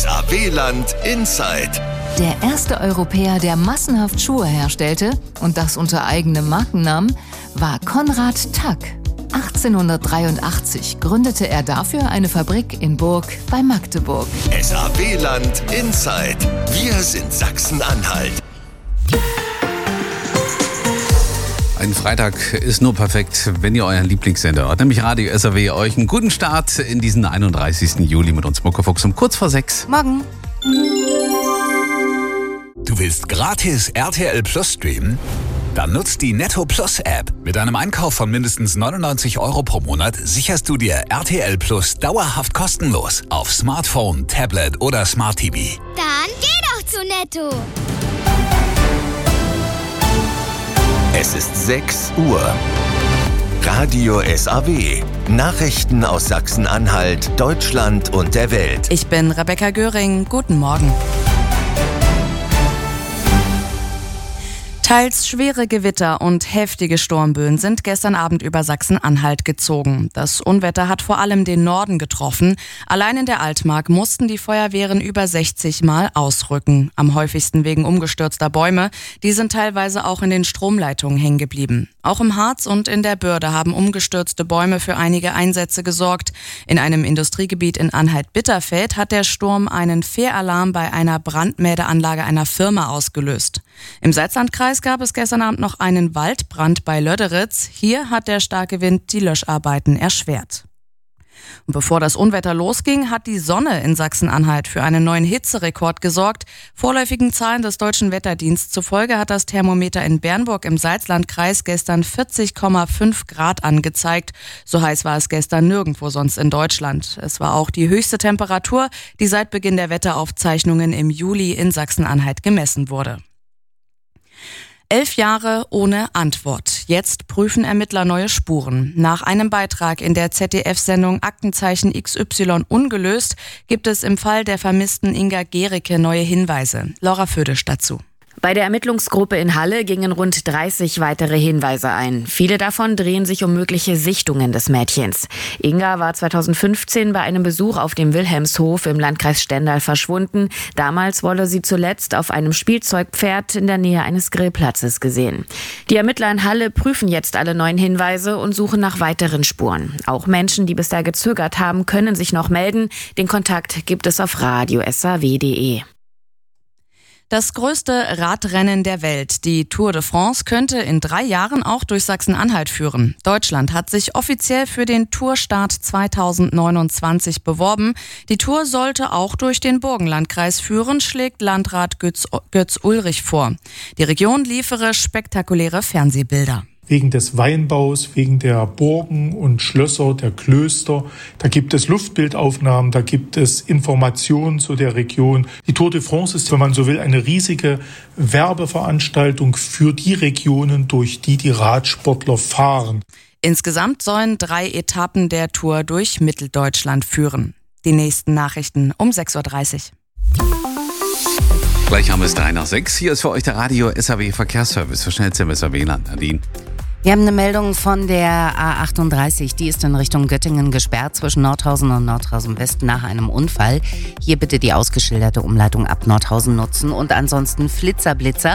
SAW-Land Inside. Der erste Europäer, der massenhaft Schuhe herstellte und das unter eigenem Markennamen, war Konrad Tack. 1883 gründete er dafür eine Fabrik in Burg bei Magdeburg. SAW-Land Inside. Wir sind Sachsen-Anhalt. Ein Freitag ist nur perfekt, wenn ihr euren Lieblingssender hört, nämlich Radio SAW. Euch einen guten Start in diesen 31. Juli mit uns Muckefuchs um kurz vor 6. Morgen. Du willst gratis RTL Plus streamen? Dann nutzt die Netto Plus App. Mit einem Einkauf von mindestens 99 € pro Monat sicherst du dir RTL Plus dauerhaft kostenlos auf Smartphone, Tablet oder Smart TV. Dann geh doch zu Netto. Es ist 6 Uhr. Radio SAW. Nachrichten aus Sachsen-Anhalt, Deutschland und der Welt. Ich bin Rebecca Göring. Guten Morgen. Teils schwere Gewitter und heftige Sturmböen sind gestern Abend über Sachsen-Anhalt gezogen. Das Unwetter hat vor allem den Norden getroffen. Allein in der Altmark mussten die Feuerwehren über 60 Mal ausrücken. Am häufigsten wegen umgestürzter Bäume. Die sind teilweise auch in den Stromleitungen hängen geblieben. Auch im Harz und in der Börde haben umgestürzte Bäume für einige Einsätze gesorgt. In einem Industriegebiet in Anhalt-Bitterfeld hat der Sturm einen Fehlalarm bei einer Brandmeldeanlage einer Firma ausgelöst. Im Salzlandkreis gab es gestern Abend noch einen Waldbrand bei Löderitz. Hier hat der starke Wind die Löscharbeiten erschwert. Und bevor das Unwetter losging, hat die Sonne in Sachsen-Anhalt für einen neuen Hitzerekord gesorgt. Vorläufigen Zahlen des Deutschen Wetterdienstes zufolge hat das Thermometer in Bernburg im Salzlandkreis gestern 40,5 Grad angezeigt. So heiß war es gestern nirgendwo sonst in Deutschland. Es war auch die höchste Temperatur, die seit Beginn der Wetteraufzeichnungen im Juli in Sachsen-Anhalt gemessen wurde. 11 Jahre ohne Antwort. Jetzt prüfen Ermittler neue Spuren. Nach einem Beitrag in der ZDF-Sendung Aktenzeichen XY ungelöst gibt es im Fall der vermissten Inga Gericke neue Hinweise. Laura Födisch dazu. Bei der Ermittlungsgruppe in Halle gingen rund 30 weitere Hinweise ein. Viele davon drehen sich um mögliche Sichtungen des Mädchens. Inga war 2015 bei einem Besuch auf dem Wilhelmshof im Landkreis Stendal verschwunden. Damals wurde sie zuletzt auf einem Spielzeugpferd in der Nähe eines Grillplatzes gesehen. Die Ermittler in Halle prüfen jetzt alle neuen Hinweise und suchen nach weiteren Spuren. Auch Menschen, die bisher gezögert haben, können sich noch melden. Den Kontakt gibt es auf radio-saw.de. Das größte Radrennen der Welt, die Tour de France, könnte in 3 Jahren auch durch Sachsen-Anhalt führen. Deutschland hat sich offiziell für den Tourstart 2029 beworben. Die Tour sollte auch durch den Burgenlandkreis führen, schlägt Landrat Götz Ulrich vor. Die Region liefere spektakuläre Fernsehbilder. Wegen des Weinbaus, wegen der Burgen und Schlösser, der Klöster. Da gibt es Luftbildaufnahmen, da gibt es Informationen zu der Region. Die Tour de France ist, wenn man so will, eine riesige Werbeveranstaltung für die Regionen, durch die die Radsportler fahren. Insgesamt sollen 3 Etappen der Tour durch Mitteldeutschland führen. Die nächsten Nachrichten um 6.30 Uhr. Gleich haben wir es 3 nach 6. Hier ist für euch der Radio SAW Verkehrsservice für schnellste im SAW-Land. Nadine. Wir haben eine Meldung von der A38. Die ist in Richtung Göttingen gesperrt zwischen Nordhausen und Nordhausen West nach einem Unfall. Hier bitte die ausgeschilderte Umleitung ab Nordhausen nutzen und ansonsten Flitzer-Blitzer.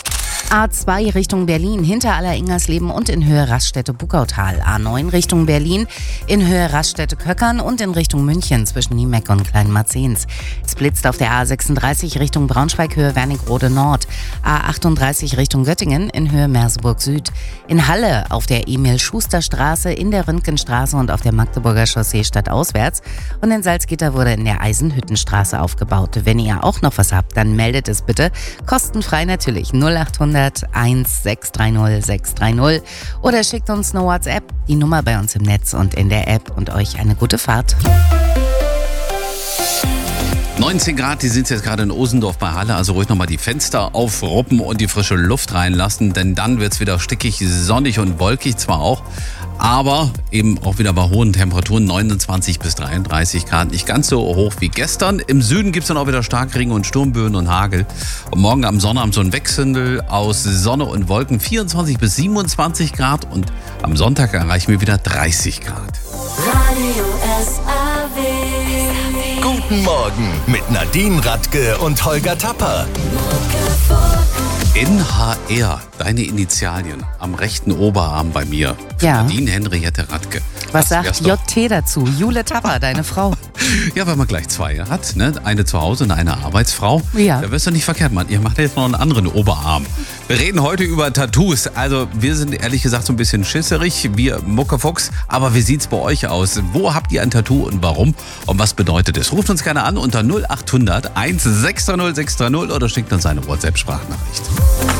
A2 Richtung Berlin, hinter Aller-Ingersleben und in Höhe Raststätte-Buckautal. A9 Richtung Berlin, in Höhe Raststätte-Köckern und in Richtung München zwischen Niemeck und Kleinmarzens. Es blitzt auf der A36 Richtung Braunschweig, Höhe Wernigerode Nord. A38 Richtung Göttingen, in Höhe Merseburg Süd. In Halle auf der Emil-Schuster-Straße, in der Röntgenstraße und auf der Magdeburger Chaussee stadtauswärts. Und in Salzgitter wurde in der Eisenhüttenstraße aufgebaut. Wenn ihr auch noch was habt, dann meldet es bitte. Kostenfrei natürlich 0800 1630 630 oder schickt uns eine WhatsApp, die Nummer bei uns im Netz und in der App, und euch eine gute Fahrt. 19 Grad, die sind jetzt gerade in Osendorf bei Halle, also ruhig nochmal die Fenster aufruppen und die frische Luft reinlassen, denn dann wird es wieder stickig, sonnig und wolkig zwar auch, aber eben auch wieder bei hohen Temperaturen, 29 bis 33 Grad, nicht ganz so hoch wie gestern. Im Süden gibt es dann auch wieder Starkregen und Sturmböen und Hagel. Und morgen am Sonnabend so ein Wechsel aus Sonne und Wolken, 24 bis 27 Grad, und am Sonntag erreichen wir wieder 30 Grad. Radio SAW. Gut Guten Morgen mit Nadine Radke und Holger Tapper. NHR, deine Initialien am rechten Oberarm bei mir. Ja. Nadine Henriette Radke. Was Das sagt wär's doch. JT dazu? Jule Tapper, deine Frau. Ja, weil man gleich zwei hat, ne? Eine zu Hause und eine Arbeitsfrau. Ja. Da wirst du nicht verkehrt, Mann. Ihr macht jetzt noch einen anderen Oberarm. Wir reden heute über Tattoos. Also wir sind ehrlich gesagt so ein bisschen schisserig, wir Muckefuchs. Aber wie sieht's bei euch aus? Wo habt ihr ein Tattoo und warum? Und was bedeutet es? Ruft uns gerne an unter 0800 1630 630 oder schickt uns eine WhatsApp-Sprachnachricht.